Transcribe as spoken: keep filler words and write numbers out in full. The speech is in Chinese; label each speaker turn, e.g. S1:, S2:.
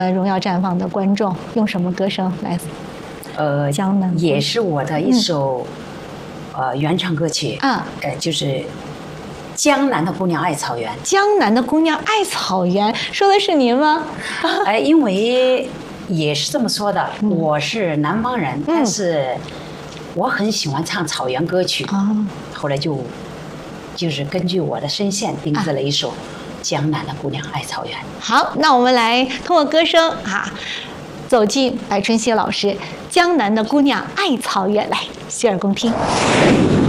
S1: 呃，荣耀绽放的观众，用什么歌声来？
S2: 呃，
S1: 江南
S2: 也是我的一首、嗯、呃原唱歌曲
S1: 啊，
S2: 呃，就是《江南的姑娘爱草原》。
S1: 江南的姑娘爱草原，说的是您吗？
S2: 哎，因为也是这么说的，嗯、我是南方人，嗯、但是我很喜欢唱草原歌曲。啊、后来就就是根据我的声线定制了一首《江南的姑娘爱草原》。
S1: 好，那我们来通过歌声啊，走进白春熙老师《江南的姑娘爱草原》，来洗耳恭听。